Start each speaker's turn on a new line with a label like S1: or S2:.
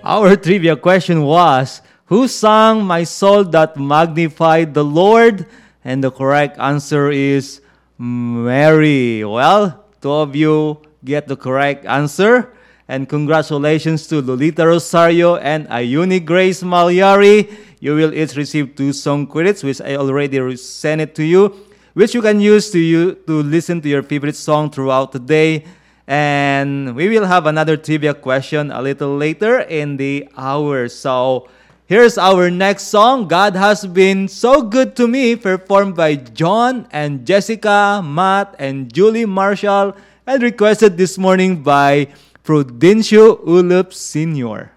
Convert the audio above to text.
S1: Our trivia question was, who sang My Soul That Magnified the Lord? And the correct answer is Mary. Well, two of you get the correct answer. And congratulations to Lolita Rosario and Ayuni Grace Malyari. You will each receive 2 song credits, which I already sent it to you, which you can use to listen to your favorite song throughout the day. And we will have another trivia question a little later in the hour. So here's our next song, God Has Been So Good to Me, performed by John and Jessica, Matt, and Julie Marshall, and requested this morning by Prudencio Ulup Sr.